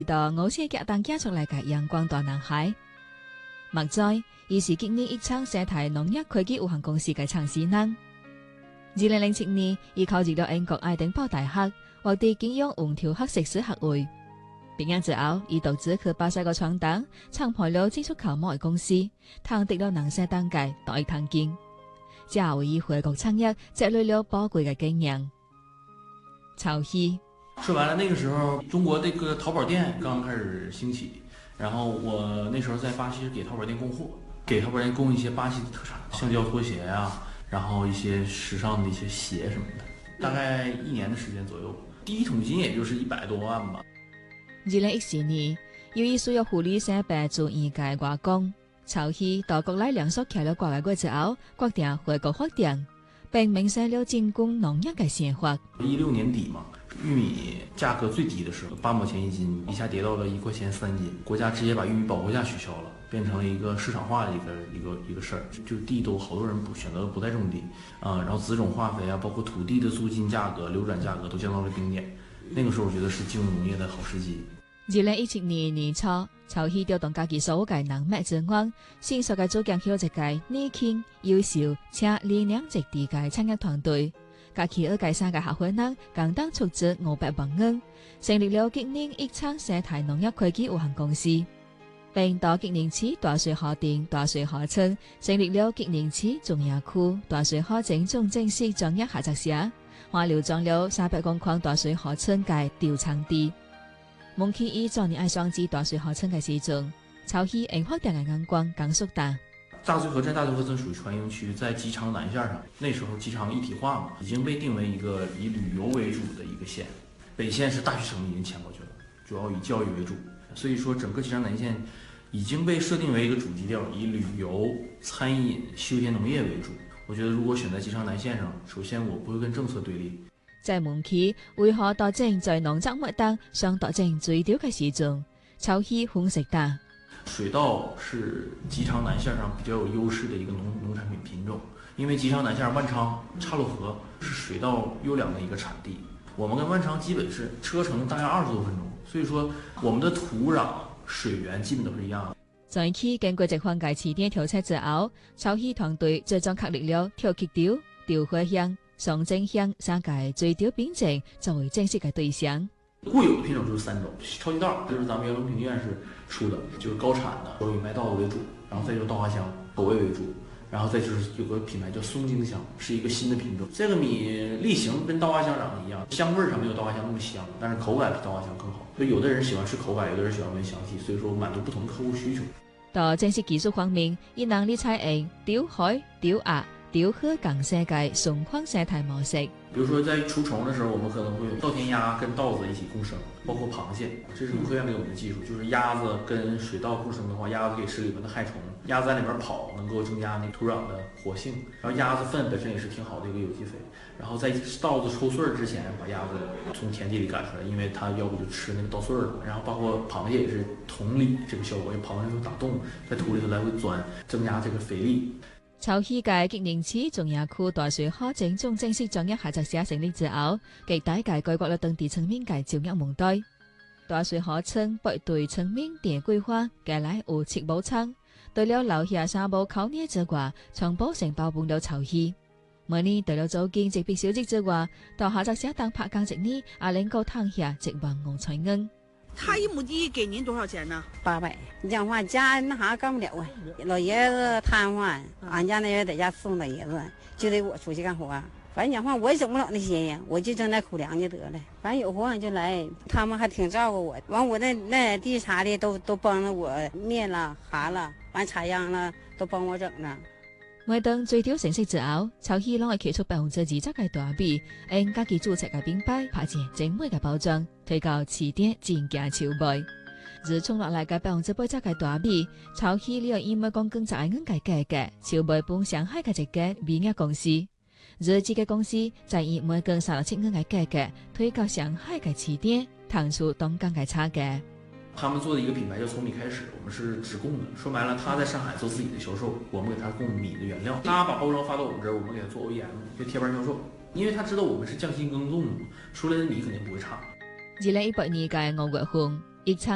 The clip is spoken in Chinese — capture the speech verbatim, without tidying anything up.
到我先夾當家出嚟嘅陽光大男孩。目在，伊是今年一廠生態農業科技有限公司嘅創始人。二零零七年，伊考入了英國愛丁堡大學，獲得經用紅條學碩士學位。畢業之後，伊獨自去巴西個廠檔，創辦了技術考模嘅公司，探得了人生當界大一趟經。之後，伊回國創業，積累了寶貴嘅經驗。曹希說白了，那個時候中國這個淘寶店剛開始興起，然後我那時候在巴西給淘寶店供貨，給淘寶店供一些巴西的特產，橡膠拖鞋啊，然後一些時尚的一些鞋什麼的，大概一年的時間左右，第一桶金也就是一百多萬吧。 二零一四年，由於需要護理生病做義界外公，曹希到國內糧食開了掛個之後，決定回國發展，並明寫了進攻農業嘅計劃。 一六年底嘛，玉米價格最低的時候，八毛錢一斤，一下跌到了一塊錢三斤，國家直接把玉米保護價取消了，變成了一個市場化的一個一個一個事兒，就地都好多人不選擇不再種地啊、呃，然後資種化肥啊，包括土地的租金價格、流轉價格都降到了冰點。那個時候我覺得是進入農業的好時機。 二零一七年年初，曹希調動家己所嘅能力之外，迅速嘅組建起一個年輕、優秀且理念直地嘅產業團隊。家己二界三嘅合夥人共同出資五百萬元，成立了今年一廠生態農業科技有限公司，並到今年起大水河店、大水河村成立了今年起中亞區大水河整種正式專業合作社，還流裝了三百公頃大水河村嘅調場地。夢期以昨年愛雙子大水河村嘅時陣，曹希因發展嘅眼光更縮大。 大水河鎮、大水河村屬於船營區，在機場南線上，那時候機場一體化嘛，已經被定為一個以旅遊為主的一個線。北線是大學城已經遷過去了，主要以教育為主，所以說整個機場南線已經被設定為一個主基調，以旅遊、餐飲、休閒農業為主。我覺得如果選在機場南線上，首先我不會跟政策對立。 在夢期為何達成在農作物當上達成最少嘅時陣，曹希分析大。 水稻是機場南線上比較有優勢的一個農農產品品種，因為機場南線萬昌、岔路河是水稻優良的一個產地，我們跟萬昌基本是車程大概二十多分鐘，所以說我們的土壤、水源基本都是一樣的。 在期經過這項界詞典調測之後，曹希團隊最終確立了調秧稻、調花香、上正香三界最低品種作為正式嘅對象。 固有的品種就是三種，超級稻就是咱們原農評院是出的，就是高產的，都以賣稻子為主，然後再就是稻花香口味為主，然後再就是有個品牌叫松京香，是一個新的品種。這個米粒型跟稻花香長得一樣，香味上沒有稻花香那麼香，但是口感比稻花香更好。所以有的人喜歡吃口感，有的人喜歡聞香氣，所以說滿足不同客戶需求。 到正式技術方面，伊能力採用調海、調壓、調河港世界雙框生態模式。 比如說在除蟲的時候，我們可能會有稻田鴨跟稻子一起共生，包括螃蟹，這是農科院給我們的技術，就是鴨子跟水稻共生的話，鴨子可以吃裡面的害蟲，鴨子在裡面跑能夠增加那土壤的活性，然後鴨子糞本身也是挺好的一個有機肥，然後在稻子抽穗兒之前把鴨子從田地裡趕出來，因為它要不就吃那個稻穗兒了，然後包括螃蟹也是同理這個效果，因為螃蟹會打洞，在土裡頭來回鑽，增加這個肥力。 曹希界今年起中亞區大水河整種正式專業合作社成立之後，給大家改革了當地村民嘅就業問題。大水河村不對村民電規劃，帶來有七寶倉，對了留下三寶考驗之外，全部承包幫了曹希。每年對了租金直別小職之外，到合作社當拍工一年，也能夠攤下一萬五千元。 他一畝地給您多少錢呢？ 八百。你講話家那啥幹不了啊，老爺子癱瘓，俺家那人在家送老爺子，就得我出去幹活。反正講話我也整不了那些呀，我就整點口糧就得了。反正有活就來，他們還挺照顧我。完我那那地啥的都都幫着我滅了、哈了，完採秧了都幫我整着。 每當最少成績之後，曹希攏會企出百分之二十嘅大米，用家己註冊嘅品牌拍成精美嘅包裝，推到市店進價售賣。自從落來嘅百分之八十嘅大米，曹希利用一枚公斤十元嘅價格，售賣幫上海嘅一間米業公司。而這個公司再以每斤三十七元嘅價格，推到上海嘅市店，攤出東江嘅差價。 他們做的一個品牌叫從米開始，我們是直供的。說白了，他在上海做自己的銷售，我們給他供米的原料。他把包裝發到我們這兒，我們給他做 O E M，就貼牌銷售。因為他知道我們是匠心耕種，出來的米肯定不會差。 二零一八年嘅五月份，一廠